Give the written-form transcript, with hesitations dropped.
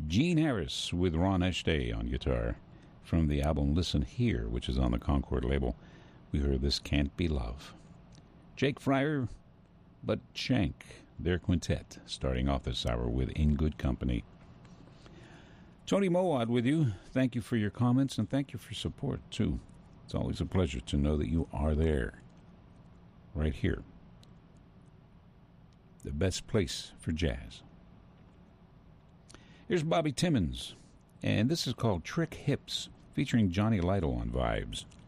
Gene Harris with Ron Eshday on guitar. From the album Listen Here, which is on the Concord label, we heard This Can't Be Love. Jake Fryer, Bud Shank, their quintet, starting off this hour with In Good Company. Tony Mowat with you. Thank you for your comments, and thank you for support, too. It's always a pleasure to know that you are there, right here. The best place for jazz. Here's Bobby Timmons, and this is called Trick Hips, featuring Johnny Lytle on Vibes.